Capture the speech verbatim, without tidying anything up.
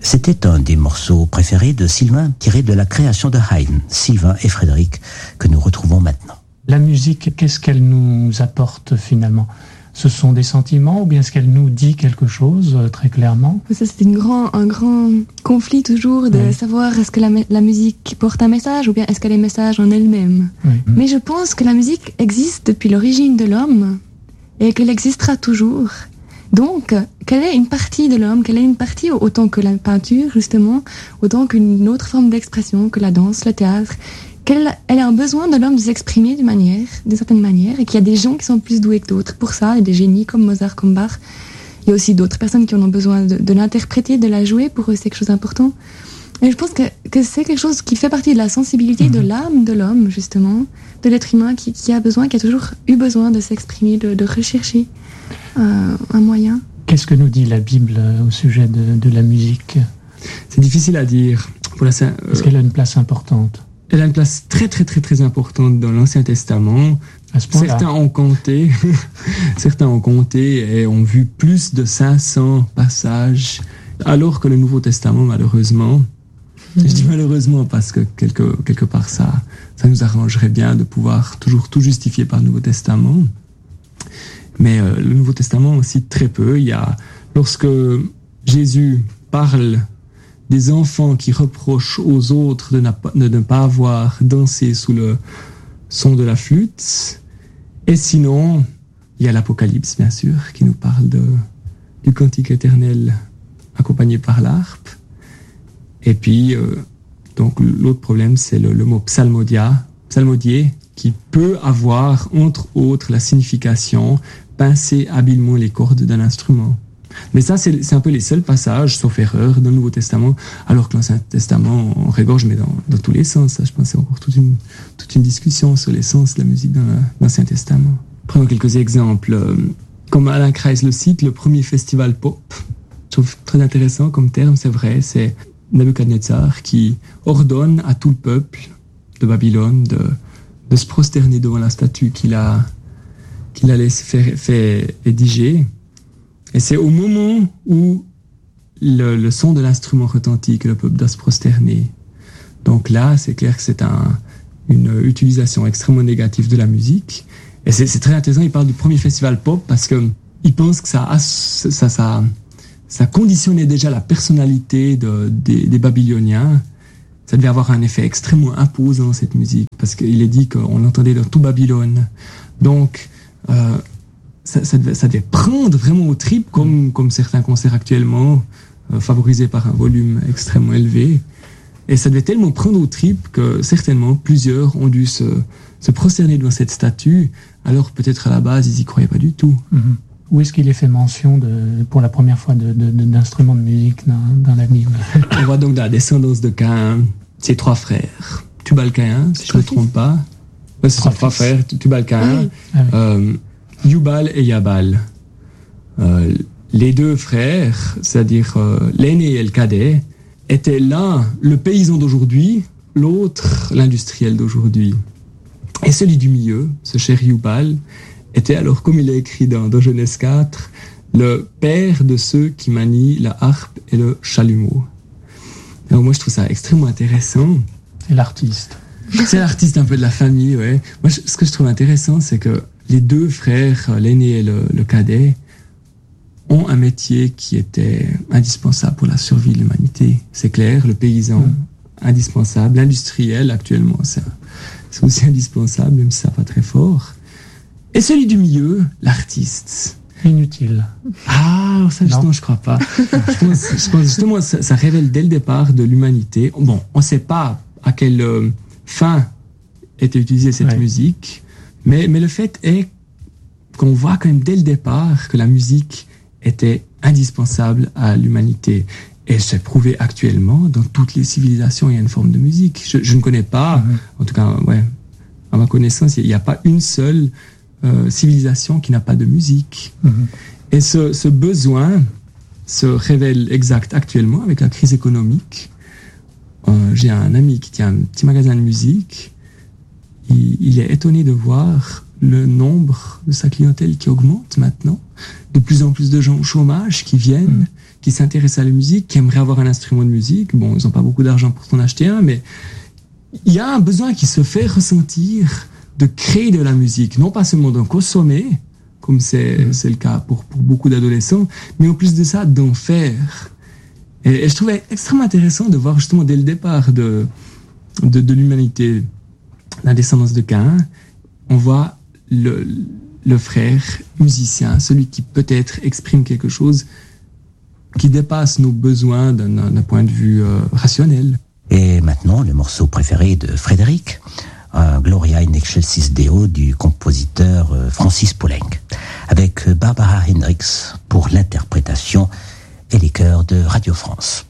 C'était un des morceaux préférés de Sylvain, tiré de la création de Haydn, Sylvain et Frédéric, que nous retrouvons maintenant. La musique, qu'est-ce qu'elle nous apporte finalement ? Ce sont des sentiments ou bien est-ce qu'elle nous dit quelque chose euh, très clairement ? Ça, c'est une grand, un grand conflit toujours de oui. savoir est-ce que la, la musique porte un message ou bien est-ce qu'elle est message en elle-même. Oui. Mais je pense que la musique existe depuis l'origine de l'homme et qu'elle existera toujours. Donc, quelle est une partie de l'homme, quelle est une partie autant que la peinture, justement, autant qu'une autre forme d'expression, que la danse, le théâtre, qu'elle elle a un besoin de l'homme de s'exprimer d'une manière, d'une certaine manière, et qu'il y a des gens qui sont plus doués que d'autres pour ça, et des génies comme Mozart, comme Bach. Il y a aussi d'autres personnes qui en ont besoin de, de l'interpréter, de la jouer, pour eux c'est quelque chose d'important. Et je pense que, que c'est quelque chose qui fait partie de la sensibilité mmh. de l'âme de l'homme, justement, de l'être humain qui, qui a besoin, qui a toujours eu besoin de s'exprimer, de, de rechercher euh, un moyen. Qu'est-ce que nous dit la Bible au sujet de, de la musique ? C'est difficile à dire. Pour la, euh, Est-ce qu'elle a une place importante ? Elle a une place très très très très importante dans l'Ancien Testament. Certains ont compté, certains ont compté et ont vu plus de cinq cents passages, alors que le Nouveau Testament, malheureusement, mmh. je dis malheureusement parce que quelque, quelque part ça, ça nous arrangerait bien de pouvoir toujours tout justifier par le Nouveau Testament. Mais euh, le Nouveau Testament aussi très peu. Il y a, lorsque Jésus parle des enfants qui reprochent aux autres de, de ne pas avoir dansé sous le son de la flûte. Et sinon, il y a l'Apocalypse, bien sûr, qui nous parle de, du cantique éternel accompagné par l'harpe. Et puis, euh, donc, l'autre problème, c'est le, le mot psalmodia, psalmodier, qui peut avoir, entre autres, la signification pincer habilement les cordes d'un instrument. Mais ça, c'est, c'est un peu les seuls passages, sauf erreur, dans le Nouveau Testament, alors que l'Ancien Testament, on régorge, mais dans, dans tous les sens. Ça, je pense que c'est encore toute une, toute une discussion sur les sens de la musique dans l'Ancien Testament. Prenons quelques exemples. Comme Alain Kreis le cite, le premier festival pop, je trouve très intéressant comme terme, c'est vrai, c'est Nebuchadnezzar qui ordonne à tout le peuple de Babylone de, de se prosterner devant la statue qu'il a, qu'il a laissé faire, faire édiger. Et c'est au moment où le, le son de l'instrument retentit que le peuple doit se prosterner. Donc là, c'est clair que c'est un, une utilisation extrêmement négative de la musique. Et c'est, c'est très intéressant, il parle du premier festival pop parce qu'il pense que ça, ça, ça, ça conditionnait déjà la personnalité de, des, des Babyloniens. Ça devait avoir un effet extrêmement imposant, cette musique, parce qu'il est dit qu'on l'entendait dans tout Babylone. Donc, euh, Ça, ça, devait, ça devait prendre vraiment aux tripes, comme, comme certains concerts actuellement, euh, favorisés par un volume extrêmement élevé. Et ça devait tellement prendre aux tripes que certainement plusieurs ont dû se, se prosterner devant cette statue, alors peut-être à la base ils n'y croyaient pas du tout. Mm-hmm. Où est-ce qu'il est fait mention de, pour la première fois de, de, de, d'instruments de musique dans, dans la Bible ? On voit donc dans la descendance de Caïn, ses trois frères, Tubal-Caïn, si je ne me trompe pas. Ouais, ce sont trois frères, Tubal-Caïn. Oui. Ah oui. Euh, Yubal et Yabal. Euh, les deux frères, c'est-à-dire euh, l'aîné et le cadet, étaient l'un le paysan d'aujourd'hui, l'autre l'industriel d'aujourd'hui. Et celui du milieu, ce cher Yubal, était alors, comme il est écrit dans, dans Genèse quatre, le père de ceux qui manient la harpe et le chalumeau. Alors moi je trouve ça extrêmement intéressant. C'est l'artiste. C'est l'artiste un peu de la famille, ouais. Moi je, ce que je trouve intéressant, c'est que les deux frères, l'aîné et le, le cadet, ont un métier qui était indispensable pour la survie de l'humanité. C'est clair, le paysan, mmh. indispensable. L'industriel, actuellement, c'est, c'est aussi indispensable, même si ça va pas très fort. Et celui du milieu, l'artiste. Inutile. Ah, ça justement, je crois pas. je, pense, je pense justement, ça, ça révèle dès le départ de l'humanité. Bon, on sait pas à quelle euh, fin était utilisée cette ouais. musique, mais, mais le fait est qu'on voit quand même dès le départ que la musique était indispensable à l'humanité. Et c'est prouvé actuellement, dans toutes les civilisations, il y a une forme de musique. Je, je ne connais pas, mm-hmm. en tout cas, ouais, à ma connaissance, il n'y a pas une seule euh, civilisation qui n'a pas de musique. Mm-hmm. Et ce, ce besoin se révèle exact actuellement avec la crise économique. Euh, j'ai un ami qui tient un petit magasin de musique. Il, il est étonné de voir le nombre de sa clientèle qui augmente maintenant. De plus en plus de gens au chômage qui viennent, mmh. qui s'intéressent à la musique, qui aimeraient avoir un instrument de musique. Bon, ils n'ont pas beaucoup d'argent pour s'en acheter un, mais il y a un besoin qui se fait ressentir de créer de la musique, non pas seulement d'en consommer, comme c'est, mmh. c'est le cas pour, pour beaucoup d'adolescents, mais en plus de ça, d'en faire. Et, et je trouvais extrêmement intéressant de voir justement dès le départ de, de, de l'humanité, la descendance de Caïn, on voit le, le frère musicien, celui qui peut-être exprime quelque chose qui dépasse nos besoins d'un, d'un point de vue euh, rationnel. Et maintenant, le morceau préféré de Frédéric, un Gloria in Excelsis Deo du compositeur Francis Poulenc, avec Barbara Hendricks pour l'interprétation et les chœurs de Radio France.